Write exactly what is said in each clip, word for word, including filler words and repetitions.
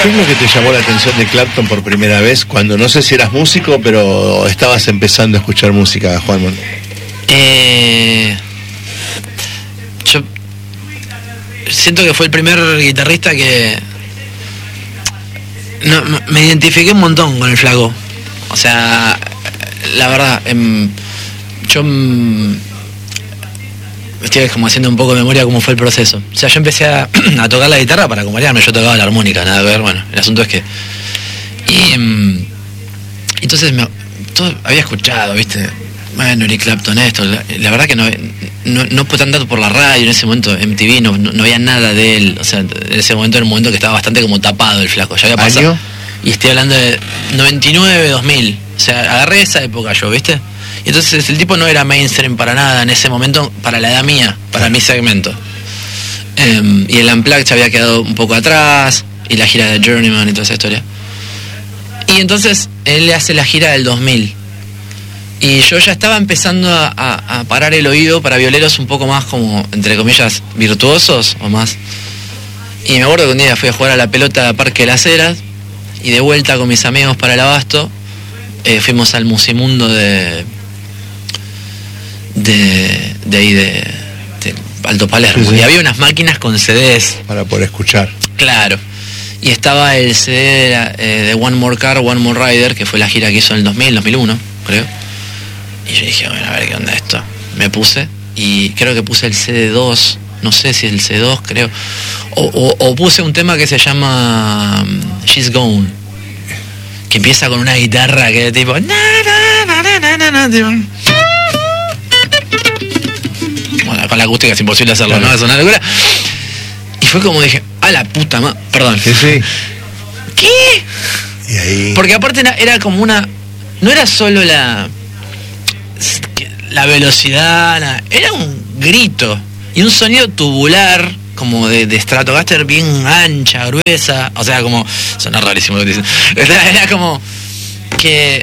¿Qué es lo que te llamó la atención de Clapton por primera vez cuando no sé si eras músico, pero estabas empezando a escuchar música, Juan? Eh, yo siento que fue el primer guitarrista que no, me identifiqué un montón con el flaco. O sea, la verdad, em, yo em, estoy como haciendo un poco de memoria cómo fue el proceso. O sea, yo empecé a, a tocar la guitarra para acompañarme, yo tocaba la armónica, nada que ver, bueno, el asunto es que... Y em, entonces me, todo, había escuchado, viste, bueno, Eric Clapton esto, la, la verdad que no, no, no fue tan tanto por la radio, en ese momento M T V no, no, no había nada de él, o sea, en ese momento era un momento que estaba bastante como tapado el flaco, ya había pasado. ¿Año? Y estoy hablando de noventa y nueve, dos mil, o sea, agarré esa época yo, viste. Y entonces el tipo no era mainstream para nada en ese momento, para la edad mía, para mi segmento. Um, y el Unplugged ya había quedado un poco atrás, y la gira de Journeyman y toda esa historia. Y entonces él le hace la gira del dos mil. Y yo ya estaba empezando a, a, a parar el oído para violeros un poco más como, entre comillas, virtuosos o más. Y me acuerdo que un día fui a jugar a la pelota a Parque de las Heras, y de vuelta con mis amigos para el Abasto, eh, fuimos al Musimundo de... de, de ahí de, de Alto Palermo, sí, sí. Y había unas máquinas con C Ds para poder escuchar. Claro. Y estaba el C D de, eh, de One More Car, One More Rider, que fue la gira que hizo en el dos mil, dos mil uno, creo. Y yo dije, bueno, a ver qué onda esto. Me puse, y creo que puse el C D dos, no sé si el C D dos, creo. O, o, o puse un tema que se llama um, She's Gone, que empieza con una guitarra que es tipo... Na, na, na, na, na, na, tipo. Bueno, con la acústica es imposible hacerlo, claro. ¿No? Es una locura. Y fue como dije, a la puta madre, perdón. Sí, sí. ¿Qué? Y ahí... Porque aparte era, era como una... No era solo la... la velocidad, la, era un grito. Y un sonido tubular, como de, de Stratocaster bien ancha, gruesa. O sea, como... Suena rarísimo lo que dicen. Era, era como... que...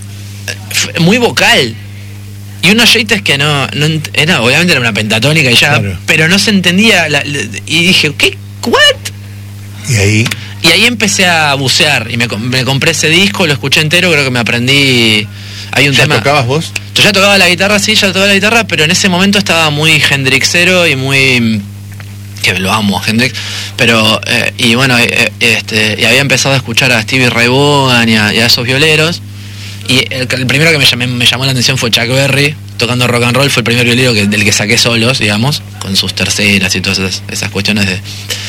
muy vocal. Y unos shaders que no, no era, obviamente era una pentatónica y ya, claro. Pero no se entendía la, la, y dije, ¿qué? ¿What? Y ahí y ahí empecé a bucear y me, me compré ese disco, lo escuché entero, creo que me aprendí. Hay un ¿Ya tema. tocabas vos? Yo ya tocaba la guitarra, sí, ya tocaba la guitarra, pero en ese momento estaba muy Hendrixero y muy, que lo amo a Hendrix, pero eh, y bueno, eh, este, y había empezado a escuchar a Stevie Ray Vaughan y a, y a esos violeros. Y el, el primero que me, llamé, me llamó la atención fue Chuck Berry, tocando rock and roll, fue el primer violero que, del que saqué solos, digamos, con sus terceras y todas esas, esas cuestiones de...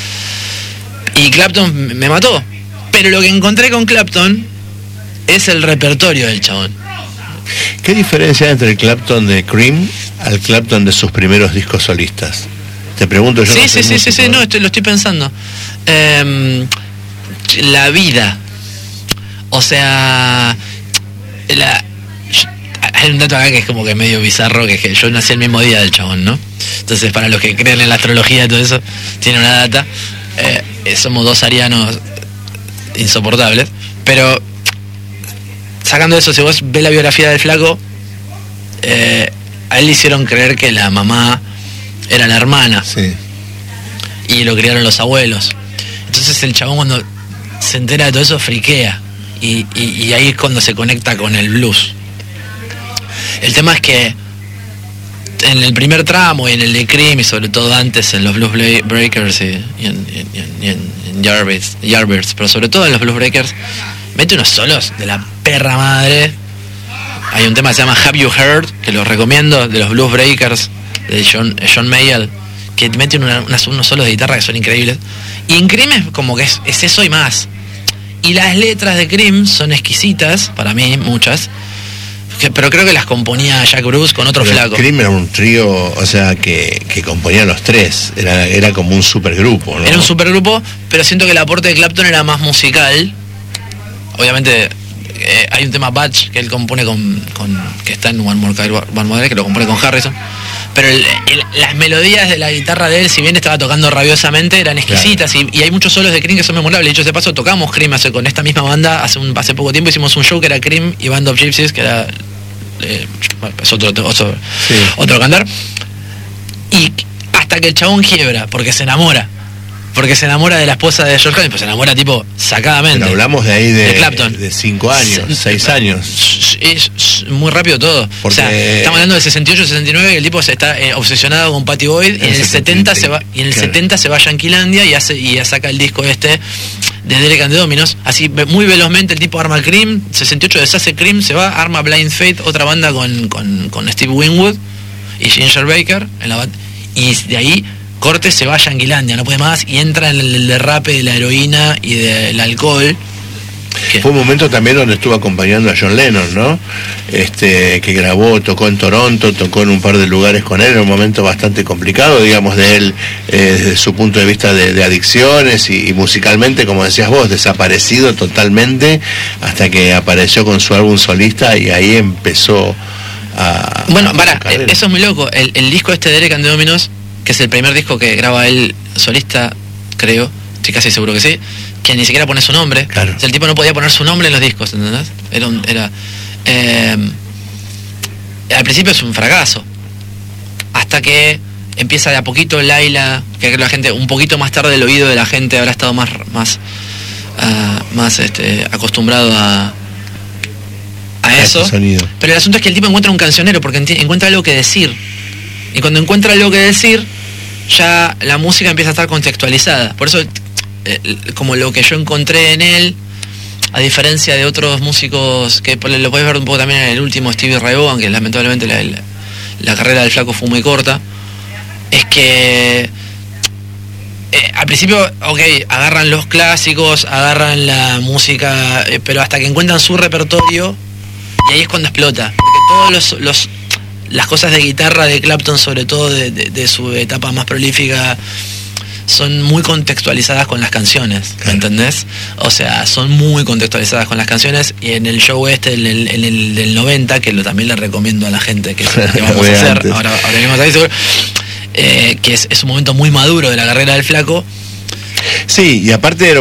Y Clapton me mató, pero lo que encontré con Clapton es el repertorio del chabón. ¿Qué diferencia hay entre el Clapton de Cream al Clapton de sus primeros discos solistas? Te pregunto yo. Sí, no sí, sí, sí, sí, no, estoy, lo estoy pensando. Eh, la vida. O sea... La, hay un dato acá que es como que medio bizarro, que es que yo nací el mismo día del chabón, ¿no? Entonces, para los que creen en la astrología y todo eso, tiene una data. Eh, somos dos arianos insoportables. Pero, sacando eso, si vos ves la biografía del flaco, eh, a él le hicieron creer que la mamá era la hermana. Sí. Y lo criaron los abuelos. Entonces el chabón, cuando se entera de todo eso, friquea. Y, y, y ahí es cuando se conecta con el blues. El tema es que en el primer tramo y en el de Cream, y sobre todo antes en los Blues Breakers y, y en, y en, y en, en Yardbirds, Yardbirds, pero sobre todo en los Blues Breakers, mete unos solos de la perra madre. Hay un tema que se llama Have You Heard, que los recomiendo, de los Blues Breakers, de John, John Mayall, que mete una, unas, unos solos de guitarra que son increíbles. Y en Cream es como que es, es eso y más. Y las letras de Cream son exquisitas, para mí, muchas, que, pero creo que las componía Jack Bruce con otro pero flaco. Cream era un trío, o sea, que, que componían los tres, era, era como un supergrupo, ¿no? Era un supergrupo, pero siento que el aporte de Clapton era más musical. Obviamente, eh, hay un tema Batch que él compone con, con que está en One More Car, One More Rider, que lo compone con Harrison. Pero el, el, las melodías de la guitarra de él, si bien estaba tocando rabiosamente, eran exquisitas, claro. y, y hay muchos solos de Cream que son memorables. De hecho, de paso, tocamos Cream hace, con esta misma banda hace, un, hace poco tiempo. Hicimos un show que era Cream y Band of Gypsies, que era eh, es otro, otro, sí. otro cantar. Y hasta que el chabón quiebra, porque se enamora. porque se enamora de la esposa de George Harrison, pues se enamora tipo sacadamente. Pero hablamos de ahí de, de Clapton. De cinco años, se, seis años. Es, es muy rápido todo. Porque... O sea, estamos hablando del sesenta y ocho, sesenta y nueve, y el tipo se está eh, obsesionado con Patty Boyd, y en el setenta se va, y en el claro. setenta se va a Yanquilandia y hace y saca el disco este de Derek and the Dominos, así muy velozmente el tipo arma Cream, sesenta y ocho deshace Cream, se va, arma Blind Faith, otra banda con, con, con Steve Winwood y Ginger Baker, en la, y de ahí corte se va a Yanquilandia, no puede más, y entra en el derrape de la heroína y del alcohol. ¿Qué? Fue un momento también donde estuvo acompañando a John Lennon, ¿no? Este, que grabó, tocó en Toronto, tocó en un par de lugares con él, en un momento bastante complicado, digamos, de él, eh, desde su punto de vista de, de adicciones y, y musicalmente, como decías vos, desaparecido totalmente, hasta que apareció con su álbum solista y ahí empezó a... Bueno, para, eso es muy loco, el, el disco este de Derek and the Dominos, que es el primer disco que graba él solista, creo, estoy casi seguro que sí, que ni siquiera pone su nombre. Claro. O sea, el tipo no podía poner su nombre en los discos, ¿entendés? Era, un, era eh, al principio es un fracaso, hasta que empieza de a poquito Laila, que la gente, un poquito más tarde el oído de la gente habrá estado más más uh, más este, acostumbrado a a eso. Pero el asunto es que el tipo encuentra un cancionero porque encuentra algo que decir, y cuando encuentra algo que decir ya la música empieza a estar contextualizada. Por eso, como lo que yo encontré en él, a diferencia de otros músicos que lo podés ver un poco también en el último Stevie Ray Vaughan, que lamentablemente la, la, la carrera del flaco fue muy corta, es que eh, al principio, ok, agarran los clásicos, agarran la música, eh, pero hasta que encuentran su repertorio, y ahí es cuando explota, porque todos los, los las cosas de guitarra de Clapton, sobre todo de, de, de su etapa más prolífica, son muy contextualizadas con las canciones, ¿me entendés? O sea, son muy contextualizadas con las canciones, y en el show este, en el, en el del noventa, que lo, también le recomiendo a la gente que, que vamos a hacer, antes. ahora, ahora mismo ahí, eh, que es, es un momento muy maduro de la carrera del flaco. Sí, y aparte